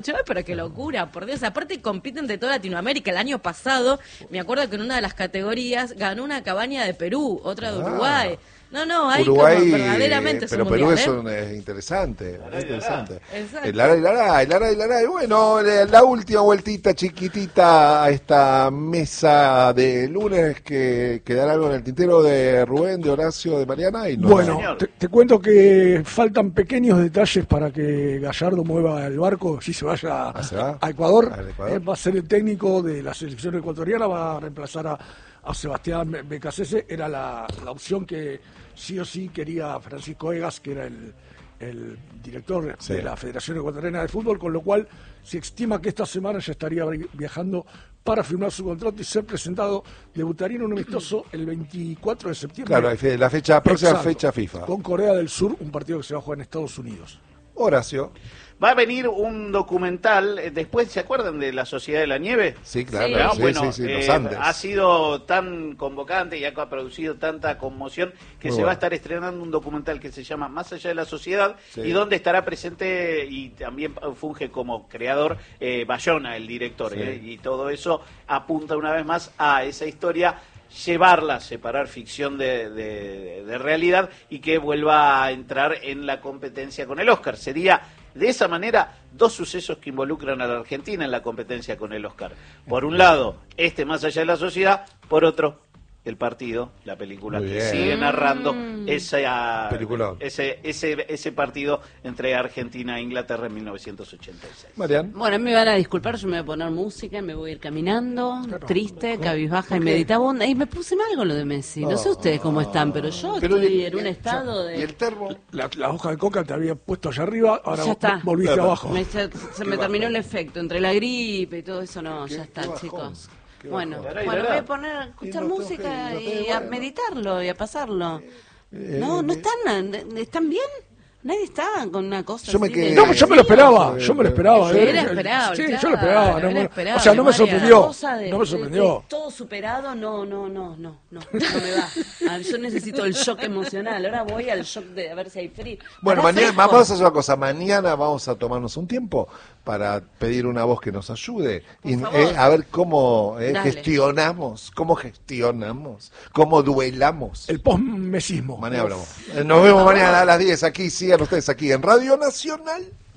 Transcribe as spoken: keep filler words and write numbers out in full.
Pero qué locura, por Dios. Aparte compiten de toda Latinoamérica. El año pasado, me acuerdo que en una de las categorías ganó una cabaña de Perú, otra de Uruguay. Ah. No, no, hay Uruguay, como verdaderamente pero es Perú mundial, es, ¿eh? un, es interesante, Lara es y interesante. Exacto. El Lara y Lara, el Lara y Lara. Y bueno, la última vueltita chiquitita a esta mesa de lunes, que quedará algo en el tintero de Rubén, de Horacio, de Mariana. Y no, bueno, te, te cuento que faltan pequeños detalles para que Gallardo mueva el barco, si se vaya ¿Ah, se va? a Ecuador. ¿A Ecuador? Él va a ser el técnico de la selección ecuatoriana, va a reemplazar a, a Sebastián Becasese. Era la, la opción que sí o sí quería Francisco Egas, que era el, el director sí. de la Federación Ecuatoriana de Fútbol, con lo cual se estima que esta semana ya estaría viajando para firmar su contrato y ser presentado. Debutaría en un amistoso el veinticuatro de septiembre. Claro, la fecha, próxima Exacto, fecha FIFA. Con Corea del Sur, un partido que se va a jugar en Estados Unidos. Horacio. Va a venir un documental, eh, después, ¿se acuerdan de la Sociedad de la Nieve? Sí, claro, Sí. ¿No? sí, Bueno, sí, sí, los eh, Andes. ha sido tan convocante y ha producido tanta conmoción que Muy se bueno. va a estar estrenando un documental que se llama Más allá de la sociedad, Sí. y donde estará presente y también funge como creador eh, Bayona, el director, Sí. eh, y todo eso apunta una vez más a esa historia, llevarla, separar ficción de, de, de realidad y que vuelva a entrar en la competencia con el Oscar. Sería de esa manera dos sucesos que involucran a la Argentina en la competencia con el Oscar. Por un lado, este Más allá de la sociedad, por otro, el partido, la película Muy que bien. sigue narrando Mm. esa, Peliculón. ese, ese, ese partido entre Argentina e Inglaterra en mil novecientos ochenta y seis. Marian. Bueno, me van a disculpar, yo me voy a poner música, me voy a ir caminando, triste, cabizbaja y meditabunda. Y me puse mal con lo de Messi. No sé ustedes cómo están, pero yo Pero estoy y- en un y- estado ¿Y de... el termo? La, la hoja de coca te había puesto allá arriba, ahora Ya está. volviste Claro. abajo. Me- se se me terminó el efecto, entre la gripe y todo eso, no, Qué- ya está, qué bajón, chicos. qué Bueno, bajón. Lará y bueno, lará. voy a poner a escuchar Y no tengo música que- no y tengo- a meditarlo y a pasarlo. Eh, No, no eh, están, ¿están bien? Nadie está con una cosa Yo me así quedé- de- No, yo me lo esperaba, Sí, yo me lo esperaba. Sí, eh. era esperable, Sí, claro, yo lo esperaba. No, era me- esperable, o sea, no me María. sorprendió. Cosa de- No me de- sorprendió. de todo superado, no, no, no, no, no, no me va. Ah, yo necesito el shock emocional. Ahora voy al shock de a ver si hay frío. Bueno, ¿Estará mañana fresco? vamos a hacer una cosa. Mañana vamos a tomarnos un tiempo para pedir una voz que nos ayude y Por favor. eh, a ver cómo eh, Dale. gestionamos, cómo gestionamos, cómo duelamos. El post-mesismo. Mañana hablamos. Eh, Nos vemos mañana a las diez aquí. Sigan ustedes aquí en Radio Nacional.